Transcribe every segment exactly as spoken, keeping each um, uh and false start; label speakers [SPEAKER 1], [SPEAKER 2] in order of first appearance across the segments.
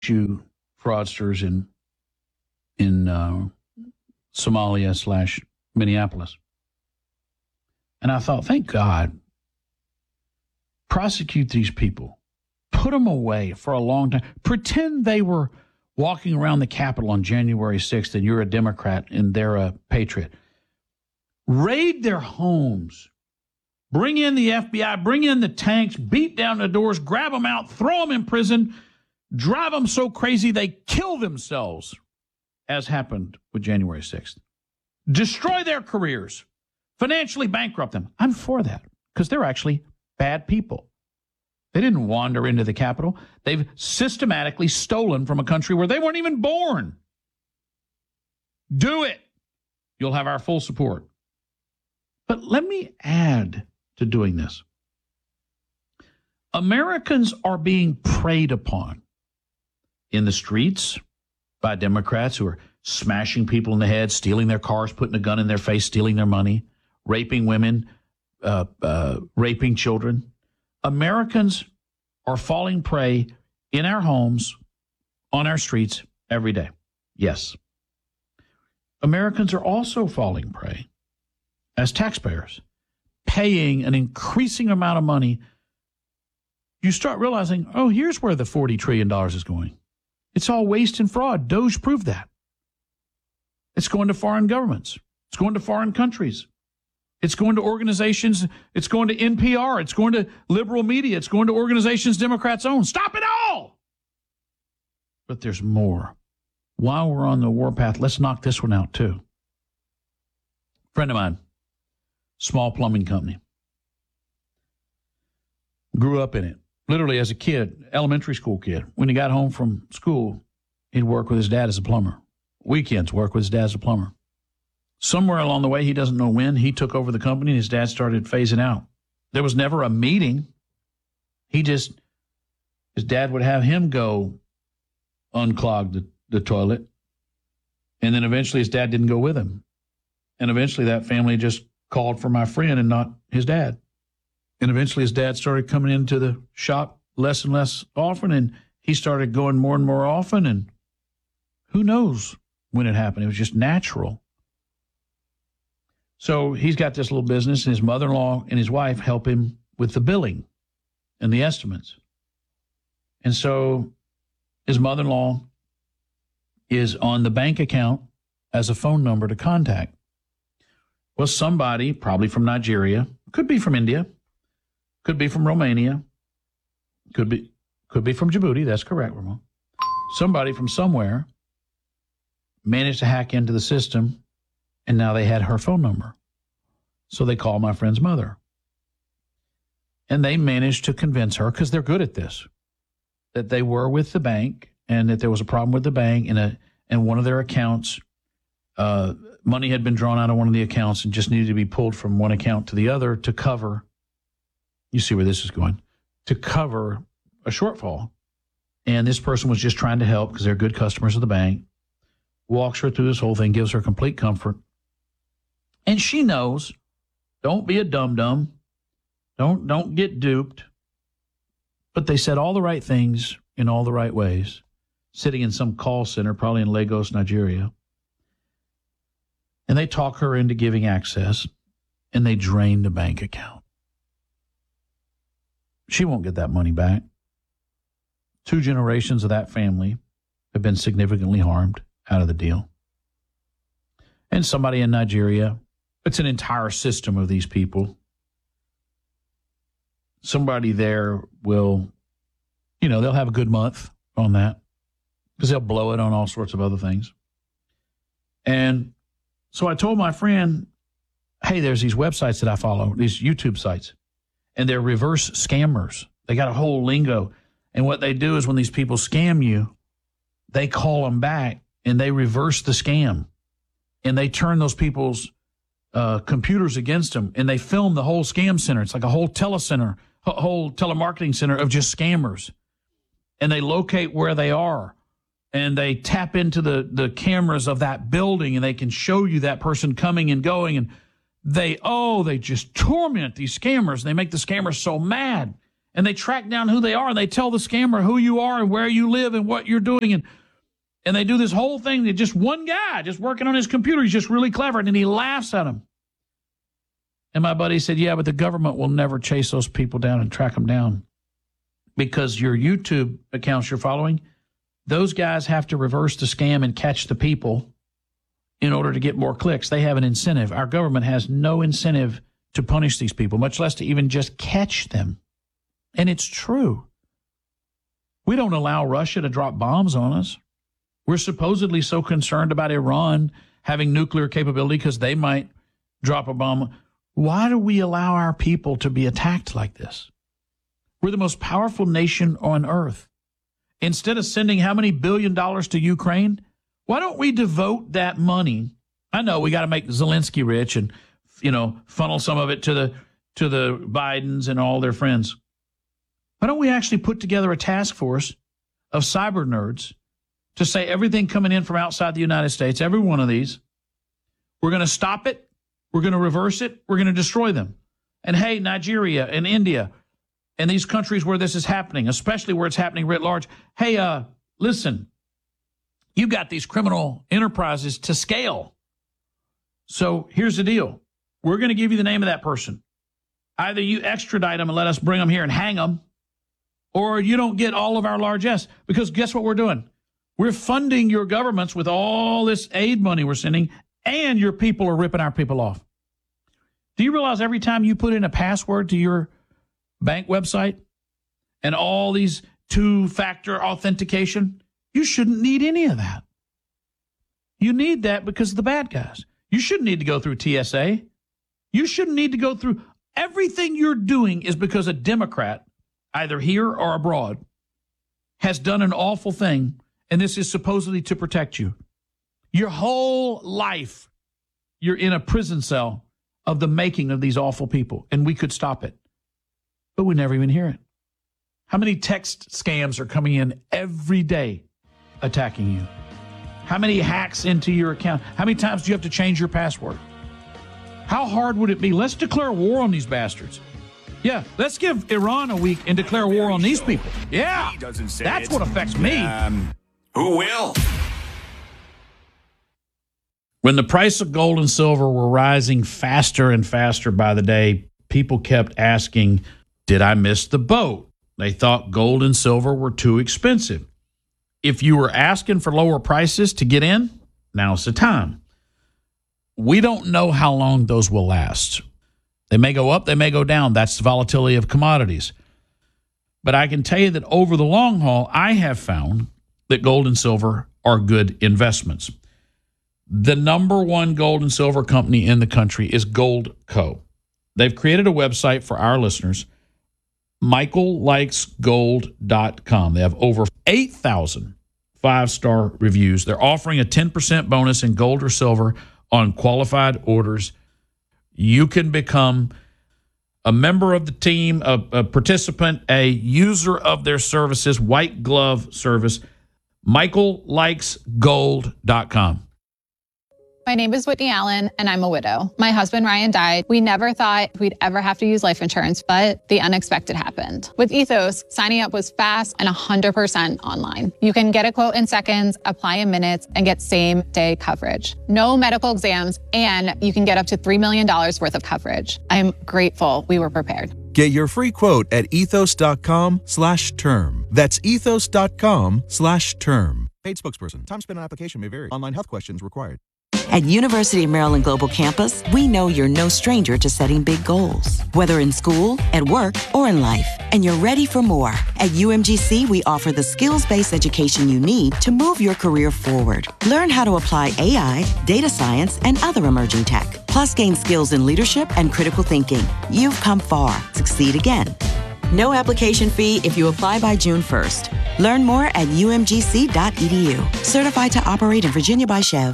[SPEAKER 1] you fraudsters in in uh, Somalia slash Minneapolis. And I thought, thank God, prosecute these people, put them away for a long time, pretend they were walking around the Capitol on January sixth and you're a Democrat and they're a patriot. Raid their homes, bring in the F B I, bring in the tanks, beat down the doors, grab them out, throw them in prison, drive them so crazy they kill themselves, as happened with January sixth. Destroy their careers, financially bankrupt them. I'm for that because they're actually bad people. They didn't wander into the Capitol. They've systematically stolen from a country where they weren't even born. Do it. You'll have our full support. But let me add to doing this. Americans are being preyed upon in the streets by Democrats who are smashing people in the head, stealing their cars, putting a gun in their face, stealing their money, raping women, uh, uh, raping children. Americans are falling prey in our homes, on our streets every day. Yes. Americans are also falling prey as taxpayers, paying an increasing amount of money. You start realizing, oh, here's where the forty trillion dollars is going. It's all waste and fraud. Doge proved that. It's going to foreign governments. It's going to foreign countries. It's going to organizations. It's going to N P R. It's going to liberal media. It's going to organizations Democrats own. Stop it all! But there's more. While we're on the warpath, let's knock this one out too. Friend of mine, small plumbing company. Grew up in it. Literally as a kid, elementary school kid. When he got home from school, he'd work with his dad as a plumber. Weekends, work with his dad as a plumber. Somewhere along the way, he doesn't know when, he took over the company and his dad started phasing out. There was never a meeting. He just, his dad would have him go unclog the, the toilet. And then eventually his dad didn't go with him. And eventually that family just called for my friend and not his dad. And eventually his dad started coming into the shop less and less often, and he started going more and more often, and who knows when it happened. It was just natural. So he's got this little business, and his mother-in-law and his wife help him with the billing and the estimates. And so his mother-in-law is on the bank account as a phone number to contact. Well, somebody, probably from Nigeria, could be from India, could be from Romania, could be could be from Djibouti, that's correct, Ramon. Somebody from somewhere managed to hack into the system, and now they had her phone number. So they called my friend's mother. And they managed to convince her, because they're good at this, that they were with the bank and that there was a problem with the bank, and, a, and one of their accounts, uh, money had been drawn out of one of the accounts and just needed to be pulled from one account to the other to cover, you see where this is going, to cover a shortfall. And this person was just trying to help because they're good customers of the bank, walks her through this whole thing, gives her complete comfort. And she knows, don't be a dum-dum. Don't, don't get duped. But they said all the right things in all the right ways, sitting in some call center, probably in Lagos, Nigeria. And they talk her into giving access, and they drain the bank account. She won't get that money back. Two generations of that family have been significantly harmed out of the deal. And somebody in Nigeria, it's an entire system of these people. Somebody there will, you know, they'll have a good month on that because they'll blow it on all sorts of other things. And so I told my friend, hey, there's these websites that I follow, these YouTube sites, and they're reverse scammers. They got a whole lingo. And what they do is when these people scam you, they call them back and they reverse the scam. And they turn those people's uh, computers against them, and they film the whole scam center. It's like a whole telecenter, a whole telemarketing center of just scammers. And they locate where they are, and they tap into the, the cameras of that building, and they can show you that person coming and going. And they, oh, they just torment these scammers. They make the scammers so mad. And they track down who they are, and they tell the scammer who you are and where you live and what you're doing. And and they do this whole thing. That just one guy just working on his computer. He's just really clever, and then he laughs at him. And my buddy said, yeah, but the government will never chase those people down and track them down because your YouTube accounts you're following, those guys have to reverse the scam and catch the people in order to get more clicks. They have an incentive. Our government has no incentive to punish these people, much less to even just catch them. And it's true. We don't allow Russia to drop bombs on us. We're supposedly so concerned about Iran having nuclear capability because they might drop a bomb. Why do we allow our people to be attacked like this? We're the most powerful nation on earth. Instead of sending how many billion dollars to Ukraine, why don't we devote that money? I know we got to make Zelensky rich and, you know, funnel some of it to the to the Bidens and all their friends. Why don't we actually put together a task force of cyber nerds to say everything coming in from outside the United States, every one of these, we're going to stop it, we're going to reverse it, we're going to destroy them. And hey, Nigeria and India and these countries where this is happening, especially where it's happening writ large, hey, uh, listen, you got these criminal enterprises to scale. So here's the deal. We're going to give you the name of that person. Either you extradite them and let us bring them here and hang them, or you don't get all of our largesse. Because guess what we're doing? We're funding your governments with all this aid money we're sending, and your people are ripping our people off. Do you realize every time you put in a password to your bank website and all these two-factor authentication, you shouldn't need any of that. You need that because of the bad guys. You shouldn't need to go through T S A. You shouldn't need to go through. Everything you're doing is because a Democrat, either here or abroad, has done an awful thing, and this is supposedly to protect you. Your whole life, you're in a prison cell of the making of these awful people, and we could stop it. But we never even hear it. How many text scams are coming in every day attacking you? How many hacks into your account? How many times do you have to change your password? How hard would it be? Let's declare war on these bastards. Yeah, let's give Iran a week and declare war on these people. Yeah, that's what affects me.
[SPEAKER 2] Um, who will?
[SPEAKER 1] When the price of gold and silver were rising faster and faster by the day, people kept asking, did I miss the boat? They thought gold and silver were too expensive. If you were asking for lower prices to get in, now's the time. We don't know how long those will last. They may go up, they may go down. That's the volatility of commodities. But I can tell you that over the long haul, I have found that gold and silver are good investments. The number one gold and silver company in the country is Goldco. They've created a website for our listeners, michael likes gold dot com. They have over eight thousand five-star reviews. They're offering a ten percent bonus in gold or silver on qualified orders. You can become a member of the team, a, a participant, a user of their services, white glove service, michael likes gold dot com.
[SPEAKER 3] My name is Whitney Allen, and I'm a widow. My husband, Ryan, died. We never thought we'd ever have to use life insurance, but the unexpected happened. With Ethos, signing up was fast and one hundred percent online. You can get a quote in seconds, apply in minutes, and get same-day coverage. No medical exams, and you can get up to three million dollars worth of coverage. I'm grateful we were prepared.
[SPEAKER 4] Get your free quote at ethos.com slash term. That's ethos.com slash term. Paid spokesperson. Time spent on application may vary. Online health questions required.
[SPEAKER 5] At University of Maryland Global Campus, we know you're no stranger to setting big goals, whether in school, at work, or in life, and you're ready for more. At U M G C, we offer the skills-based education you need to move your career forward. Learn how to apply A I, data science, and other emerging tech, plus gain skills in leadership and critical thinking. You've come far. Succeed again. No application fee if you apply by June first. Learn more at u m g c dot e d u. Certified to operate in Virginia by Chev.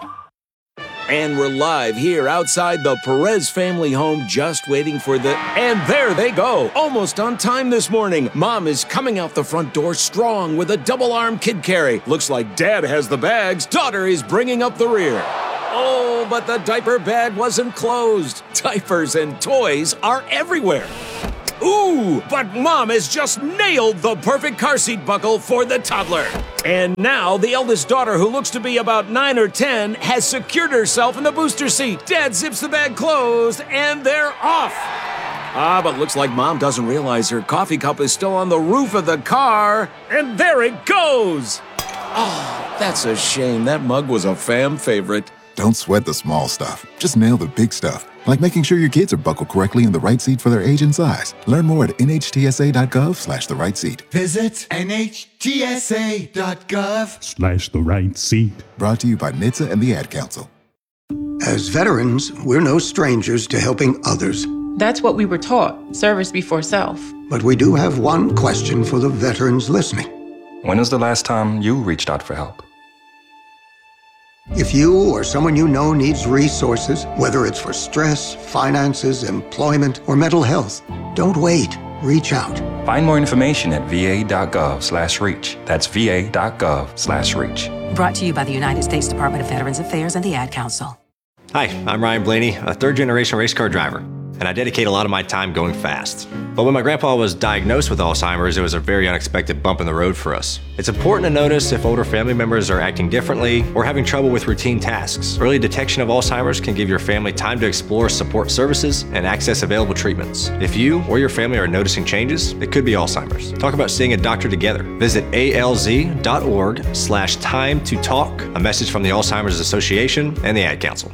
[SPEAKER 2] And we're live here outside the Perez family home, just waiting for the... And there they go, almost on time this morning. Mom is coming out the front door strong with a double-arm kid carry. Looks like Dad has the bags. Daughter is bringing up the rear. Oh, but the diaper bag wasn't closed. Diapers and toys are everywhere. Ooh, but Mom has just nailed the perfect car seat buckle for the toddler. And now the eldest daughter, who looks to be about nine or ten, has secured herself in the booster seat. Dad zips the bag closed, and they're off. Ah, but looks like Mom doesn't realize her coffee cup is still on the roof of the car. And there it goes. Oh, that's a shame. That mug was a fam favorite.
[SPEAKER 6] Don't sweat the small stuff. Just nail the big stuff, like making sure your kids are buckled correctly in the right seat for their age and size. Learn more at nhtsa.gov slash the right seat.
[SPEAKER 7] Visit nhtsa.gov
[SPEAKER 8] slash the right seat.
[SPEAKER 6] Brought to you by N H T S A and the Ad Council.
[SPEAKER 9] As veterans, we're no strangers to helping others.
[SPEAKER 10] That's what we were taught, service before self.
[SPEAKER 9] But we do have one question for the veterans listening.
[SPEAKER 11] When was the last time you reached out for help?
[SPEAKER 9] If you or someone you know needs resources, whether it's for stress, finances, employment, or mental health, don't wait. Reach out.
[SPEAKER 11] Find more information at va.gov slash reach. That's va.gov slash reach.
[SPEAKER 12] Brought to you by the United States Department of Veterans Affairs and the Ad Council.
[SPEAKER 13] Hi, I'm Ryan Blaney, a third-generation race car driver, and I dedicate a lot of my time going fast. But when my grandpa was diagnosed with Alzheimer's, it was a very unexpected bump in the road for us. It's important to notice if older family members are acting differently or having trouble with routine tasks. Early detection of Alzheimer's can give your family time to explore support services and access available treatments. If you or your family are noticing changes, it could be Alzheimer's. Talk about seeing a doctor together. Visit alz.org slash time to talk. A message from the Alzheimer's Association and the Ad Council.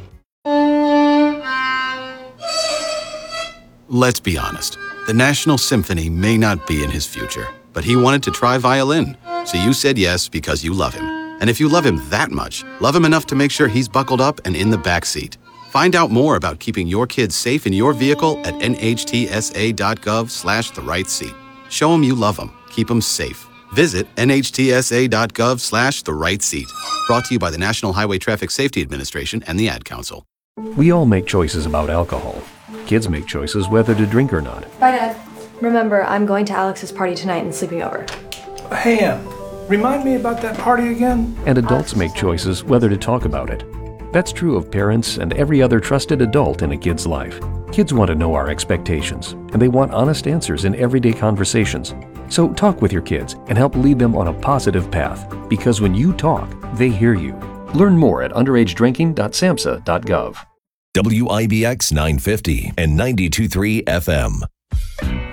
[SPEAKER 14] Let's be honest. The National Symphony may not be in his future, but he wanted to try violin. So you said yes because you love him. And if you love him that much, love him enough to make sure he's buckled up and in the back seat. Find out more about keeping your kids safe in your vehicle at nhtsa.gov slash the right seat. Show him you love him. Keep him safe. Visit nhtsa.gov slash the right seat. Brought to you by the National Highway Traffic Safety Administration and the Ad Council.
[SPEAKER 15] We all make choices about alcohol. Kids make choices whether to drink or not.
[SPEAKER 16] Bye, Dad. Remember, I'm going to Alex's party tonight and sleeping over.
[SPEAKER 17] Hey, Em, remind me about that party again?
[SPEAKER 15] And adults make choices whether to talk about it. That's true of parents and every other trusted adult in a kid's life. Kids want to know our expectations, and they want honest answers in everyday conversations. So talk with your kids and help lead them on a positive path, because when you talk, they hear you. Learn more at underage drinking dot samhsa dot gov.
[SPEAKER 18] W I B X nine fifty and ninety-two point three F M.